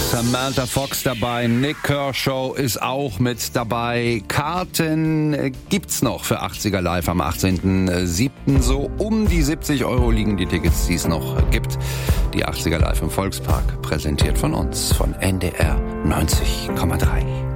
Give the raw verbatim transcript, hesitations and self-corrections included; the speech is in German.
Samantha Fox dabei, Nick Kershaw ist auch mit dabei. Karten gibt's noch für achtziger Live am achtzehnten siebten So um die siebzig Euro liegen die Tickets, die es noch gibt. Die achtziger Live im Volkspark, präsentiert von uns, von N D R neunzig Komma drei.